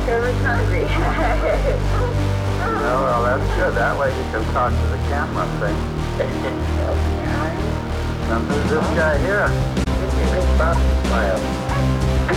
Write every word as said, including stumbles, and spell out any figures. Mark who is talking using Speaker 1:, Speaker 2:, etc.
Speaker 1: was hungry.
Speaker 2: Oh, well, that's good. That way you can talk to the camera thing. Now, who's this guy here?
Speaker 1: This is Bob Smile.